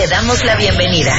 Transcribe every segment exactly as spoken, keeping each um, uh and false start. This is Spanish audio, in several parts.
Te damos la bienvenida.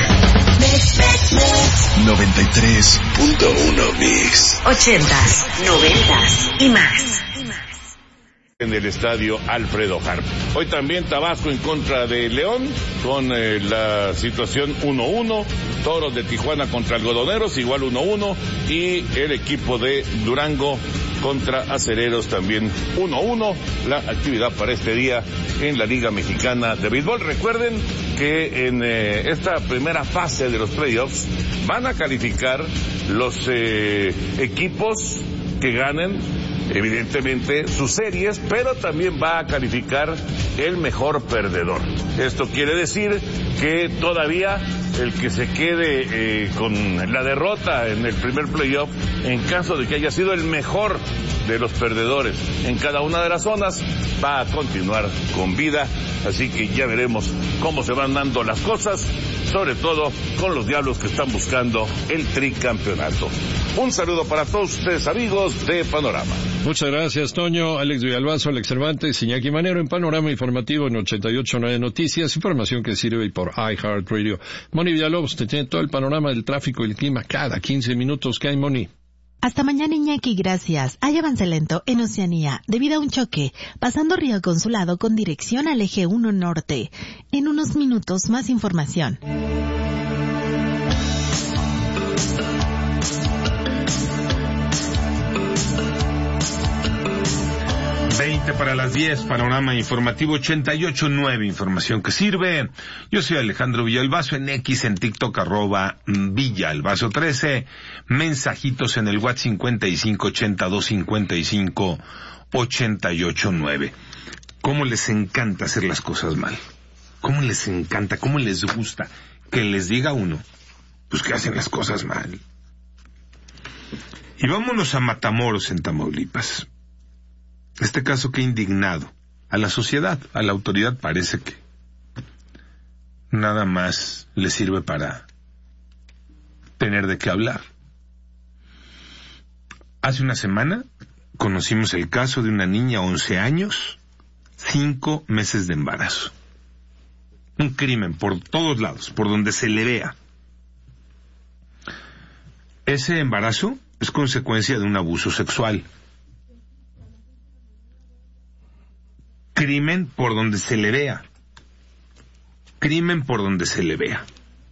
noventa y tres punto uno Mix. Ochentas, noventas y más. En el estadio Alfredo Harp. Hoy también Tabasco en contra de León, con eh, la situación uno uno, Toros de Tijuana contra Algodoneros, igual uno uno, y el equipo de Durango contra Acereros también uno uno, la actividad para este día en la Liga Mexicana de Béisbol. Recuerden que en eh, esta primera fase de los playoffs van a calificar los eh, equipos que ganen evidentemente sus series, pero también va a calificar el mejor perdedor. Esto quiere decir que todavía el que se quede eh, con la derrota en el primer playoff, en caso de que haya sido el mejor de los perdedores en cada una de las zonas, va a continuar con vida. Así que ya veremos cómo se van dando las cosas, sobre todo con los Diablos que están buscando el tricampeonato. Un saludo para todos ustedes, amigos de Panorama. Muchas gracias, Toño, Alex Villalbazo, Alex Cervantes, Iñaki Manero en Panorama Informativo en ochenta y ocho punto nueve Noticias, información que sirve por iHeartRadio. Moni Villalobos te tiene todo el panorama del tráfico y el clima cada quince minutos. ¿Qué hay, Moni? Hasta mañana, Iñaki, gracias. Hay avance lento en Oceanía debido a un choque, pasando Río Consulado con dirección al eje uno norte. En unos minutos más información. veinte para las diez, Panorama Informativo ochenta y ocho punto nueve, información que sirve. Yo soy Alejandro Villalbazo, en X, en TikTok, arroba Villalbazo trece, mensajitos en el WhatsApp cincuenta y cinco ochenta y dos cincuenta y cinco ochenta y ocho nueve. ¿Cómo les encanta hacer las cosas mal? ¿Cómo les encanta, cómo les gusta que les diga uno, pues que hacen las cosas mal? Y vámonos a Matamoros, en Tamaulipas. Este caso que ha indignado a la sociedad, a la autoridad, parece que nada más le sirve para tener de qué hablar. Hace una semana conocimos el caso de una niña, once años, cinco meses de embarazo. Un crimen por todos lados, por donde se le vea. Ese embarazo es consecuencia de un abuso sexual. Crimen por donde se le vea. Crimen por donde se le vea.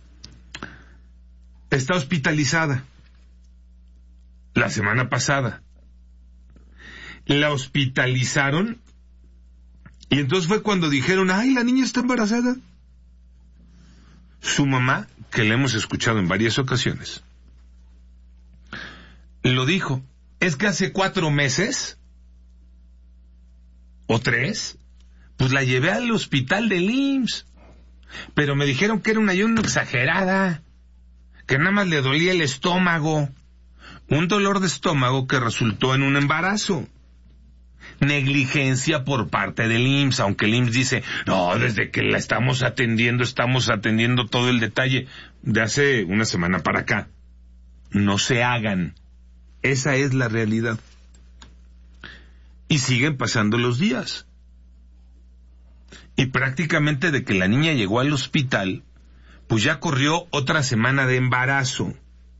Está hospitalizada. La semana pasada. La hospitalizaron. Y entonces fue cuando dijeron, ay, la niña está embarazada. Su mamá, que le hemos escuchado en varias ocasiones, lo dijo. Es que hace cuatro meses... o tres, pues la llevé al hospital del I M S S, pero me dijeron que era una ayuno exagerada, que nada más le dolía el estómago, un dolor de estómago que resultó en un embarazo. Negligencia por parte del I M S S, aunque el I M S S dice, no, desde que la estamos atendiendo, estamos atendiendo todo el detalle, de hace una semana para acá. No se hagan, esa es la realidad. Y siguen pasando los días. Y prácticamente de que la niña llegó al hospital, pues ya corrió otra semana de embarazo.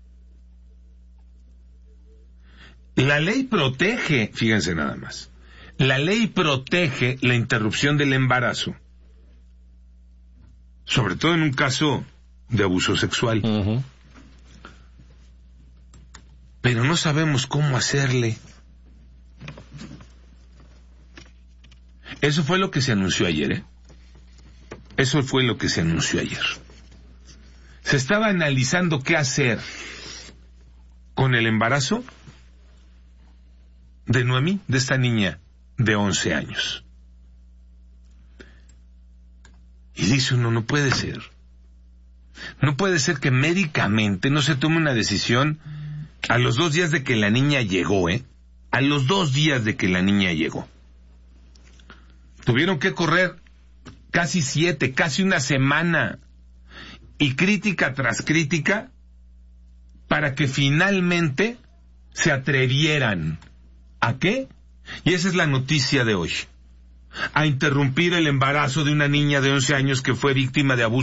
La ley protege, fíjense nada más, la ley protege la interrupción del embarazo, sobre todo en un caso de abuso sexual. Uh-huh. Pero no sabemos cómo hacerle. Eso fue lo que se anunció ayer, ¿eh? Eso fue lo que se anunció ayer. Se estaba analizando qué hacer con el embarazo de Noemí, de esta niña de once años. Y dice uno, no puede ser. No puede ser que médicamente no se tome una decisión a los dos días de que la niña llegó, ¿eh? A los dos días de que la niña llegó. Tuvieron que correr casi siete, casi una semana, y crítica tras crítica, para que finalmente se atrevieran. ¿A qué? Y esa es la noticia de hoy. A interrumpir el embarazo de una niña de once años que fue víctima de abuso